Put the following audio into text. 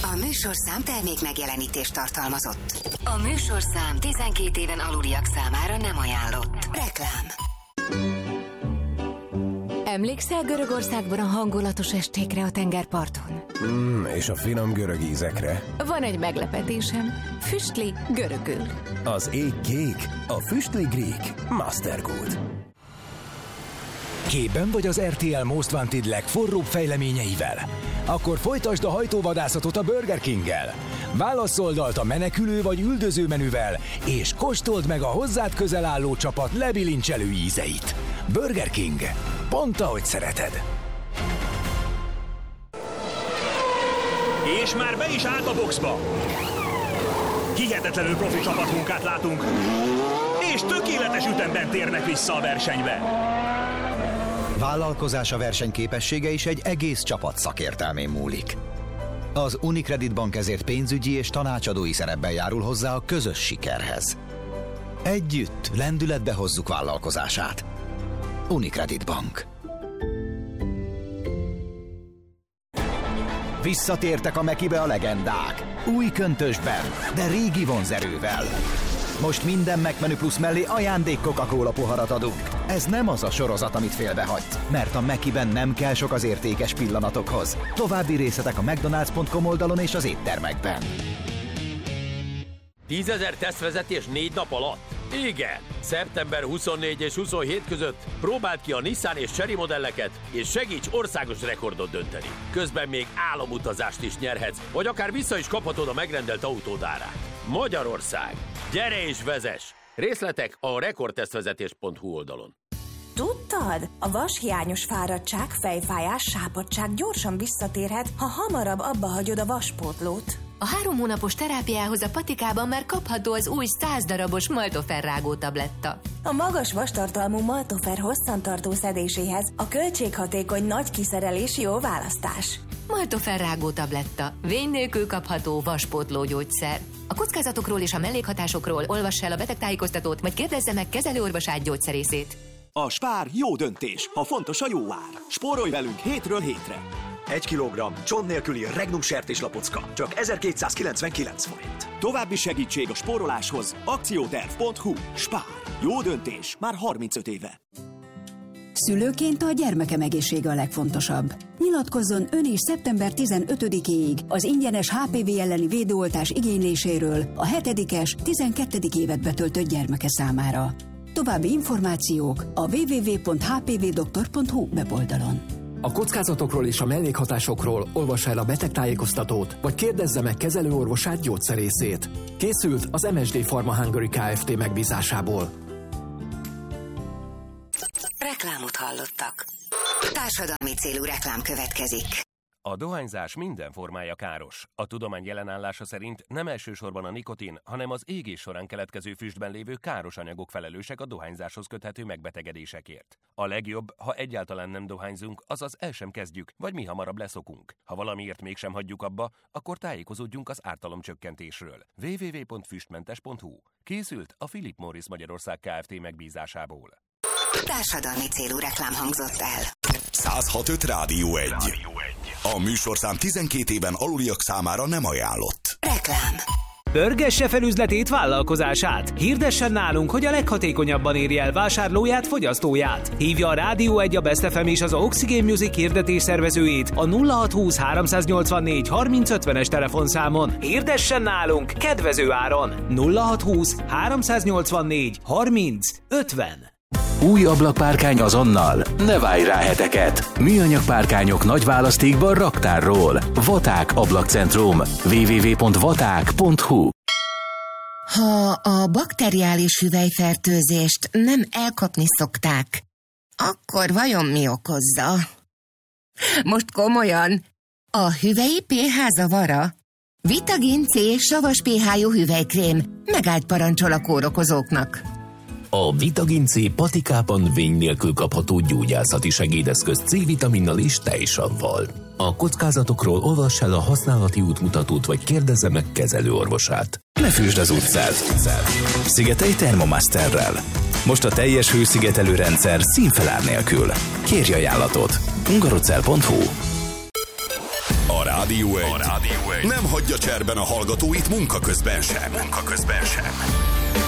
A műsorszám termék megjelenítést tartalmazott. A műsorszám 12 éven aluliak számára nem ajánlott. Reklám. Emlékszel Görögországban a hangulatos estékre a tengerparton? És a finom görög ízekre. Van egy meglepetésem. Füstli görögül. Az ég kék, a füstli grík. Mastergood. Képben vagy az RTL Most Wanted legforróbb fejleményeivel? Akkor folytasd a hajtóvadászatot a Burger Kinggel. Válasszd oldalt a menekülő vagy üldöző menüvel, és kóstold meg a hozzád közel álló csapat lebilincselő ízeit. Burger King. Pont ahogy szereted. És már be is állt a boxba. Hihetetlenül profi csapatmunkát látunk, és tökéletes ütemben térnek vissza a versenybe. Vállalkozása versenyképessége is egy egész csapat szakértelmén múlik. Az Unicredit Bank ezért pénzügyi és tanácsadói szerepben járul hozzá a közös sikerhez. Együtt lendületbe hozzuk vállalkozását. Unicredit Bank. Visszatértek a Mekibe a legendák. Új köntösben, de régi vonzerővel. Most minden McMenü Plus mellé ajándék Coca-Cola poharat adunk. Ez nem az a sorozat, amit félbehagysz, mert a Mekiben nem kell sok az értékes pillanatokhoz. További részletek a mcdonalds.com oldalon és az éttermekben. 10 000 tesztvezetés 4 nap alatt? Igen! Szeptember 24 és 27 között próbáld ki a Nissan és Chery modelleket, és segíts országos rekordot dönteni. Közben még álomutazást is nyerhetsz, vagy akár vissza is kaphatod a megrendelt autód árát. Magyarország! Gyere és vezess! Részletek a rekordtesztvezetés.hu oldalon. Tudtad? A vashiányos fáradtság, fejfájás, sápadtság gyorsan visszatérhet, ha hamarabb abba hagyod a vaspótlót. A 3 hónapos terápiához a patikában már kapható az új 100 darabos Maltofer rágó tabletta. A magas vastartalmú Maltofer hosszantartó szedéséhez a költséghatékony nagy kiszerelés jó választás. Maltofer rágó tabletta. Vény nélkül kapható vaspótló gyógyszer. A kockázatokról és a mellékhatásokról olvass el a betegtájékoztatót, vagy kérdezze meg kezelőorvosát gyógyszerészét. A Spár jó döntés, ha fontos a jó ár. Spórolj velünk hétről hétre. 1 kilogramm csont nélküli Regnum sertéslapocka, csak 1299 forint. További segítség a spóroláshoz akcióterv.hu. Spár. Jó döntés már 35 éve. Szülőként a gyermekem egészsége a legfontosabb. Nyilatkozzon ön is szeptember 15-éig az ingyenes HPV elleni védőoltás igényléséről a 7-es, 12. évet betöltött gyermeke számára. További információk a www.hpvdoktor.hu weboldalon. A kockázatokról és a mellékhatásokról olvassa el a betegtájékoztatót, vagy kérdezze meg kezelőorvosát gyógyszerészét. Készült az MSD Pharma Hungary Kft. Megbízásából. Reklámot hallottak. Társadalmi célú reklám következik. A dohányzás minden formája káros. A tudomány jelenállása szerint nem elsősorban a nikotin, hanem az égés során keletkező füstben lévő káros anyagok felelősek a dohányzáshoz köthető megbetegedésekért. A legjobb, ha egyáltalán nem dohányzunk, azaz el sem kezdjük, vagy mi hamarabb leszokunk. Ha valamiért mégsem hagyjuk abba, akkor tájékozódjunk az ártalomcsökkentésről. www.füstmentes.hu. Készült a Philip Morris Magyarország Kft. Megbízásából. Társadalmi célú reklám hangzott el. 106.5 Rádió 1. A műsorszám 12 éven aluliak számára nem ajánlott. Reklám. Pörgesse fel üzletét, vállalkozását. Hirdessen nálunk, hogy a leghatékonyabban érje el vásárlóját, fogyasztóját. Hívja a Rádió 1, a Best FM és az Oxygen Music hirdetés szervezőjét a 0620 384 3050-es telefonszámon. Hirdessen nálunk kedvező áron. 0620 384 3050. Új ablakpárkány azonnal, ne várj rá heteket! Műanyag párkányok nagy választékban raktárról. Vaták Ablakcentrum. www.vaták.hu. Ha a bakteriális hüvelyfertőzést nem elkapni szokták, akkor vajon mi okozza? Most komolyan, a hüvelyi pH zavara? Vitagin C savas pH-jú hüvelykrém megállt parancsol a kórokozóknak. A Vitagin C patikában vény nélkül kapható gyógyászati segédeszköz C-vitaminnal és tejsavval. A kockázatokról olvass el a használati útmutatót, vagy kérdezze meg kezelőorvosát. Ne fűsd az utcát! Szigetelj Thermomasterrel. Most a teljes hőszigetelő rendszer színfelár nélkül. Kérj ajánlatot. hungarocell.hu. A Rádió 1 nem hagyja cserben a hallgatóit munka közben sem.